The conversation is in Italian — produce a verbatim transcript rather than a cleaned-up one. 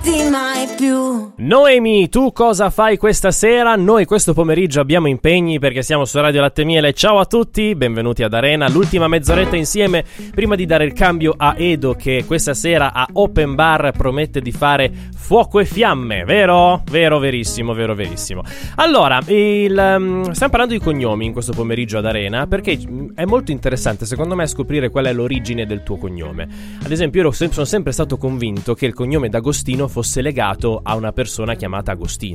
vederti mai più. Noemi, tu cosa fai questa sera? Noi questo pomeriggio abbiamo impegni perché siamo su Radio Latte Miele. Ciao a tutti, benvenuti ad Arena, l'ultima mezz'oretta insieme prima di dare il cambio a Edo che questa sera a Open Bar promette di fare fuoco e fiamme, vero? Vero, verissimo, vero, verissimo. Allora, il, um, stiamo parlando di cognomi in questo pomeriggio ad Arena perché è molto interessante secondo me scoprire qual è l'origine del tuo cognome. Ad esempio io sono sempre stato convinto che il cognome D'Agostino fosse legato a una persona chiamata Agostino.